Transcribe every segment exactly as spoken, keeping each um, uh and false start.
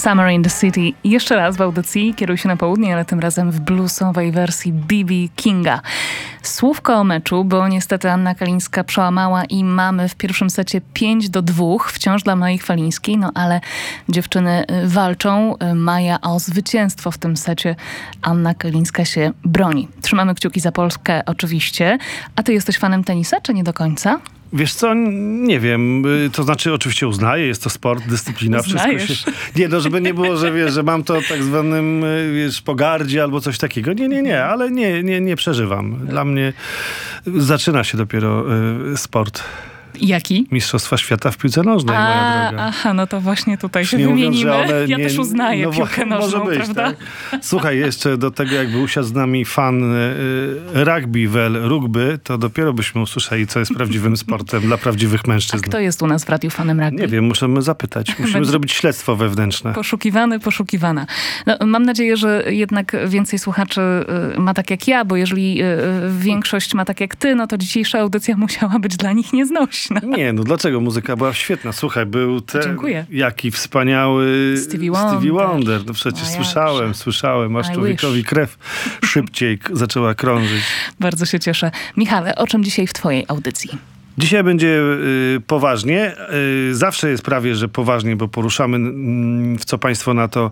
Summer in the City. Jeszcze raz w audycji Kieruj się na południe, ale tym razem w bluesowej wersji B B Kinga. Słówko o meczu, bo niestety Anna Kalińska przełamała i mamy w pierwszym secie pięć do dwóch, wciąż dla Mai Chwalińskiej, no ale dziewczyny walczą. Maja o zwycięstwo w tym secie. Anna Kalińska się broni. Trzymamy kciuki za Polskę oczywiście. A ty jesteś fanem tenisa, czy nie do końca? Wiesz co, nie wiem, to znaczy oczywiście uznaję, jest to sport, dyscyplina, Uznajesz. wszystko się... Nie, no żeby nie było, że wiesz, że mam to tak zwanym, wiesz, pogardzie albo coś takiego. Nie, nie, nie, ale nie, nie, nie przeżywam. Dla mnie zaczyna się dopiero y, sport. Jaki? Mistrzostwa Świata w piłce nożnej, A, moja droga. Aha, no to właśnie tutaj się Nie mówiąc, wymienimy. że one Ja nie, też uznaję no, piłkę nożną, może być, prawda? Tak? Słuchaj, jeszcze do tego jakby usiadł z nami fan y, rugby, wel rugby, to dopiero byśmy usłyszeli, co jest prawdziwym sportem dla prawdziwych mężczyzn. A kto jest u nas w radiu fanem rugby? Nie wiem, musimy zapytać. Musimy Będzie zrobić śledztwo wewnętrzne. Poszukiwany, poszukiwana. No, mam nadzieję, że jednak więcej słuchaczy y, ma tak jak ja, bo jeżeli y, większość ma tak jak ty, no to dzisiejsza audycja musiała być dla nich nieznośna. Nie, no dlaczego? Muzyka była świetna. Słuchaj, był ten... Dziękuję. Jaki wspaniały Stevie Wonder. Stevie Wonder. No przecież No słyszałem, jakże. słyszałem, aż I człowiekowi wish. krew szybciej k- zaczęła krążyć. Bardzo się cieszę. Michale, o czym dzisiaj w twojej audycji? Dzisiaj będzie y, poważnie. Y, zawsze jest prawie, że poważnie, bo poruszamy, y, w co państwo na to,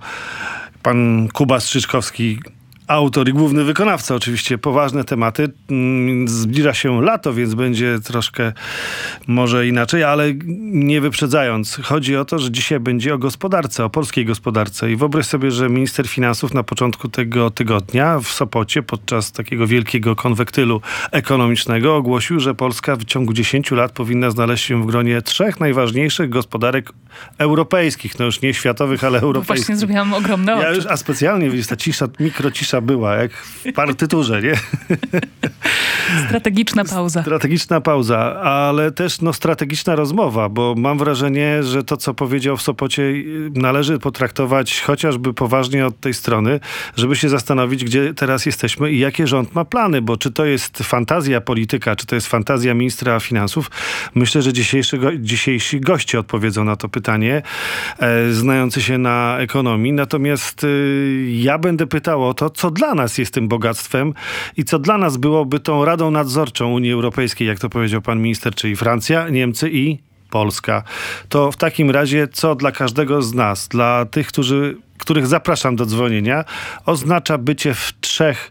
pan Kuba Strzyczkowski, autor i główny wykonawca, oczywiście poważne tematy. Zbliża się lato, więc będzie troszkę może inaczej, ale nie wyprzedzając. Chodzi o to, że dzisiaj będzie o gospodarce, o polskiej gospodarce. I wyobraź sobie, że minister finansów na początku tego tygodnia w Sopocie podczas takiego wielkiego konwektylu ekonomicznego ogłosił, że Polska w ciągu dziesięciu lat powinna znaleźć się w gronie trzech najważniejszych gospodarek europejskich. No już nie światowych, ale europejskich. Właśnie zrobiłam ogromne oczy. Ja już, a specjalnie, widzisz, ta cisza, mikrocisza była, jak w partyturze, nie? Strategiczna pauza. Strategiczna pauza, ale też no, strategiczna rozmowa, bo mam wrażenie, że to, co powiedział w Sopocie, należy potraktować chociażby poważnie od tej strony, żeby się zastanowić, gdzie teraz jesteśmy i jakie rząd ma plany, bo czy to jest fantazja polityka, czy to jest fantazja ministra finansów, myślę, że dzisiejszy, go, dzisiejsi goście odpowiedzą na to pytanie, e, znający się na ekonomii. Natomiast e, ja będę pytał o to, co dla nas jest tym bogactwem i co dla nas byłoby tą Radą Nadzorczą Unii Europejskiej, jak to powiedział pan minister, czyli Francja, Niemcy i Polska. To w takim razie, co dla każdego z nas, dla tych, którzy których zapraszam do dzwonienia, oznacza bycie w trzech,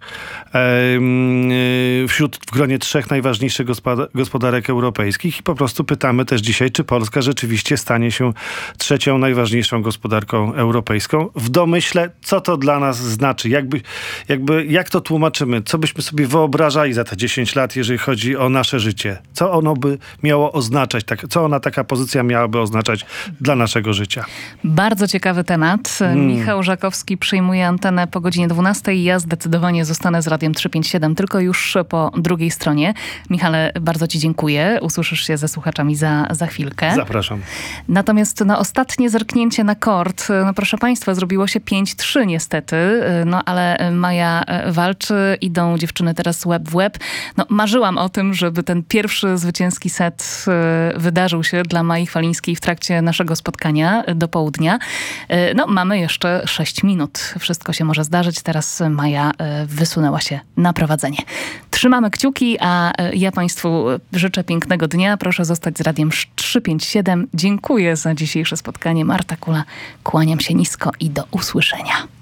e, wśród, w gronie trzech najważniejszych gospoda- gospodarek europejskich i po prostu pytamy też dzisiaj, czy Polska rzeczywiście stanie się trzecią najważniejszą gospodarką europejską. W domyśle, co to dla nas znaczy? Jakby, jakby, jak to tłumaczymy? Co byśmy sobie wyobrażali za te dziesięć lat, jeżeli chodzi o nasze życie? Co ono by miało oznaczać? Tak, co ona, taka pozycja miałaby oznaczać dla naszego życia? Bardzo ciekawy temat. Hmm. Michał Żakowski przyjmuje antenę po godzinie dwunastej. Ja zdecydowanie zostanę z Radiem trzysta pięćdziesiąt siedem, tylko już po drugiej stronie. Michale, bardzo ci dziękuję. Usłyszysz się ze słuchaczami za, za chwilkę. Zapraszam. Natomiast no, ostatnie zerknięcie na kort, no proszę państwa, zrobiło się pięć trzy niestety, no ale Maja walczy, idą dziewczyny teraz łeb w łeb. No, marzyłam o tym, żeby ten pierwszy zwycięski set wydarzył się dla Mai Chwalińskiej w trakcie naszego spotkania do południa. No, mamy jeszcze sześć minut. Wszystko się może zdarzyć. Teraz Maja wysunęła się na prowadzenie. Trzymamy kciuki, a ja państwu życzę pięknego dnia. Proszę zostać z Radiem trzysta pięćdziesiąt siedem. Dziękuję za dzisiejsze spotkanie. Marta Kula, kłaniam się nisko i do usłyszenia.